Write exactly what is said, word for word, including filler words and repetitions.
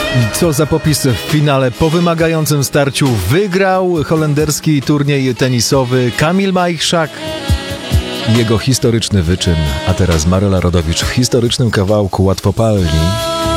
Co za popis w finale. Po wymagającym starciu wygrał holenderski turniej tenisowy Kamil Majchrzak. Jego historyczny wyczyn. A teraz Maryla Rodowicz w historycznym kawałku Łatwopalni.